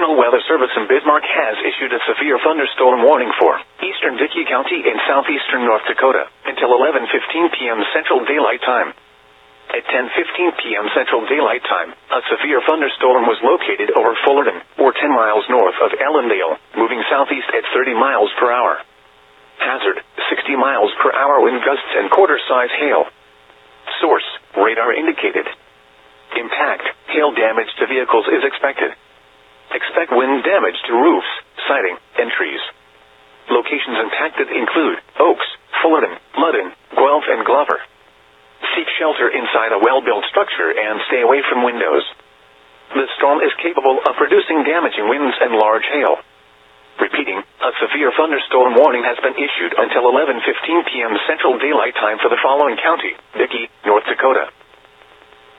National Weather Service in Bismarck has issued a severe thunderstorm warning for eastern Dickey County in southeastern North Dakota until 11:15 p.m. Central Daylight Time. At 10:15 p.m. Central Daylight Time, a severe thunderstorm was located over Fullerton, or 10 miles north of Ellendale, moving southeast at 30 miles per hour. Hazard, 60 miles per hour wind gusts and quarter-size hail. Source, radar indicated. Impact, hail damage to vehicles is expected. Expect wind damage to roofs, siding, and trees. Locations impacted include Oaks, Fullerton, Ludden, Guelph, and Glover. Seek shelter inside a well-built structure and stay away from windows. The storm is capable of producing damaging winds and large hail. Repeating, a severe thunderstorm warning has been issued until 11:15 p.m. Central Daylight Time for the following county: Dickey, North Dakota.